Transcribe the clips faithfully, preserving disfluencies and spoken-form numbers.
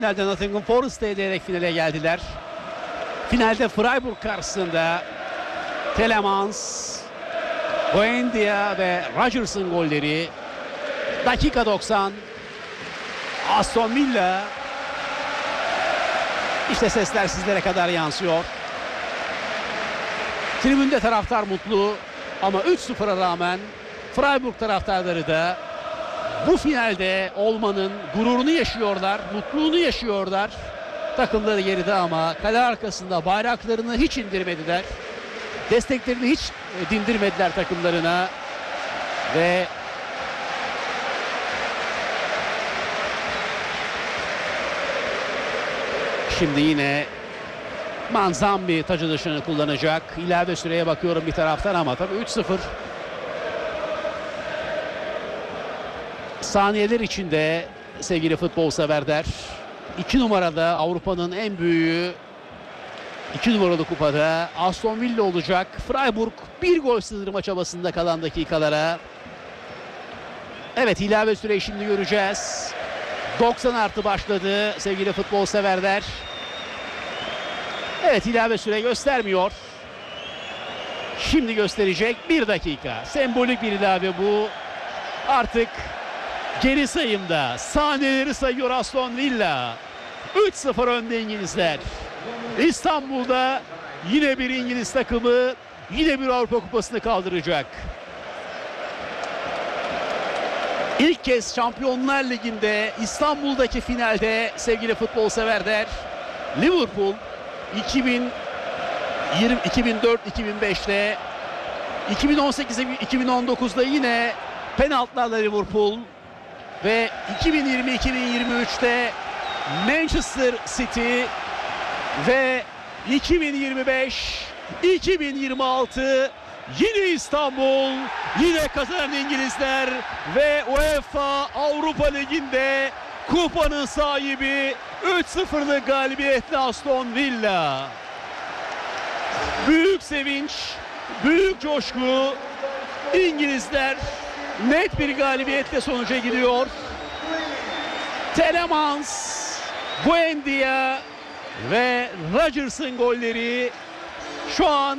Finalde Nottingham Forest'ı eleyerek finale geldiler. Finalde Freiburg karşısında Telemans, Buendia ve Rodgers'ın golleri. Dakika doksan. Aston Villa. İşte sesler sizlere kadar yansıyor. Tribünde taraftar mutlu ama üç sıfıra rağmen Freiburg taraftarları da bu finalde olmanın gururunu yaşıyorlar, mutluluğunu yaşıyorlar. Takımları geride ama kale arkasında bayraklarını hiç indirmediler. Desteklerini hiç dindirmediler takımlarına. Ve şimdi yine Manzambi taç atışını kullanacak. İlave süreye bakıyorum bir taraftan ama tabii üç sıfır. Saniyeler içinde sevgili futbol severler. iki numarada Avrupa'nın en büyüğü iki numaralı kupada Aston Villa olacak. Freiburg bir gol sığdırma çabasında kalan dakikalara. Evet, ilave süreyi şimdi göreceğiz. doksan artı başladı sevgili futbol severler. Evet, ilave süre göstermiyor. Şimdi gösterecek. Bir dakika. Sembolik bir ilave bu. Artık geri sayımda saniyeleri sayıyor Aston Villa. üç sıfır önde İngilizler. İstanbul'da yine bir İngiliz takımı yine bir Avrupa Kupası'nı kaldıracak. İlk kez Şampiyonlar Ligi'nde İstanbul'daki finalde sevgili futbol severler, Liverpool iki bin yirmi, iki bin dört iki bin beşte, iki bin on sekiz iki bin on dokuzda yine penaltılarla Liverpool ve iki bin yirmi iki bin yirmi üçte Manchester City ve iki bin yirmi beş iki bin yirmi altı yine İstanbul, yine kazanan İngilizler ve UEFA Avrupa Ligi'nde kupanın sahibi üç sıfırlık galibiyetle Aston Villa. Büyük sevinç, büyük coşku. İngilizler net bir galibiyetle sonuca gidiyor. Telemans, Buendia ve Rodgers'ın golleri. Şu an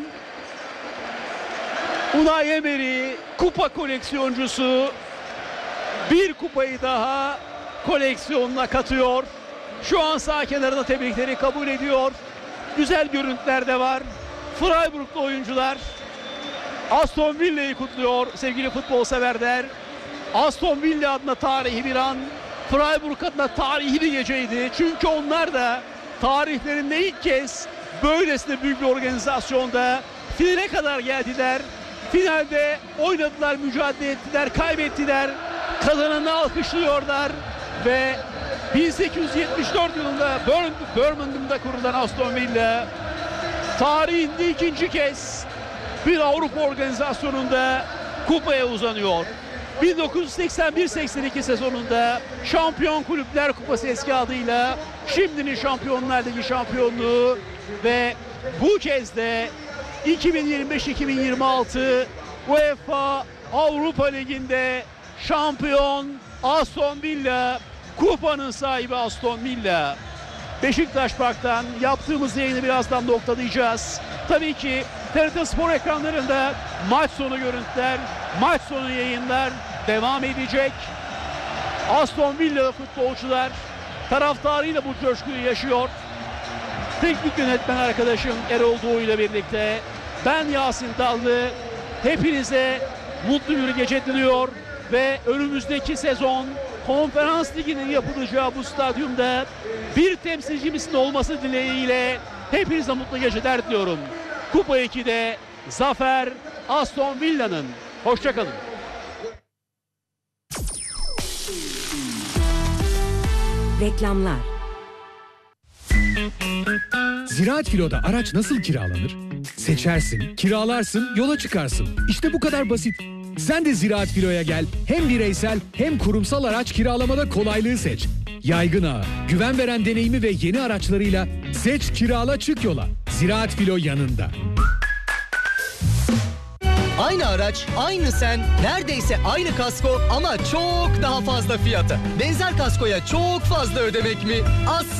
Unai Emery kupa koleksiyoncusu bir kupayı daha koleksiyonuna katıyor. Şu an sağ kenarında tebrikleri kabul ediyor. Güzel görüntüler de var. Freiburg'lu oyuncular Aston Villa'yı kutluyor sevgili futbol severler. Aston Villa adına tarihi bir an, Freiburg adına tarihi bir geceydi. Çünkü onlar da tarihlerinde ilk kez böylesine büyük bir organizasyonda finale kadar geldiler. Finalde oynadılar, mücadele ettiler, kaybettiler. Kazananı alkışlıyorlar ve bin sekiz yüz yetmiş dört yılında Birmingham'da kurulan Aston Villa tarihinde ikinci kez bir Avrupa organizasyonunda kupaya uzanıyor. bin dokuz yüz seksen bir seksen iki sezonunda Şampiyon Kulüpler Kupası eski adıyla, şimdinin Şampiyonlar Ligi şampiyonluğu ve bu kez de iki bin yirmi beş iki bin yirmi altı UEFA Avrupa Ligi'nde şampiyon Aston Villa, kupanın sahibi Aston Villa. Beşiktaş Park'tan yaptığımız yayını birazdan noktalayacağız. Tabii ki T R T Spor ekranlarında maç sonu görüntüler, maç sonu yayınlar devam edecek. Aston Villa futbolcular taraftarıyla bu coşkuyu yaşıyor. Teknik yönetmen arkadaşım Erol Doğu ile birlikte ben Yasin Dallı hepinize mutlu bir gece diliyor ve önümüzdeki sezon Konferans Ligi'nin yapılacağı bu stadyumda bir temsilcimizin olması dileğiyle hepinize mutlu geceler diliyorum. Kupa ikide zafer Aston Villa'nın. Hoşçakalın. Reklamlar. Ziraat Filo'da araç nasıl kiralanır? Seçersin, kiralarsın, yola çıkarsın. İşte bu kadar basit. Sen de Ziraat Filo'ya gel. Hem bireysel hem kurumsal araç kiralamada kolaylığı seç. Yaygın ağı, güven veren deneyimi ve yeni araçlarıyla seç, kirala, çık yola. Ziraat Filo yanında. Aynı araç, aynı sen, neredeyse aynı kasko ama çok daha fazla fiyata. Benzer kaskoya çok fazla ödemek mi? Aslında